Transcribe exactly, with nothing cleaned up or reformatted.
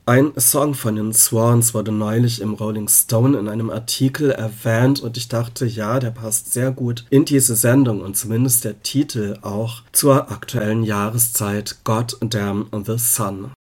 Ein Song von den Swans wurde neulich im Rolling Stone in einem Artikel erwähnt und ich dachte, ja, der passt sehr gut in diese Sendung und zumindest der Titel auch zur aktuellen Jahreszeit God Damn the Sun.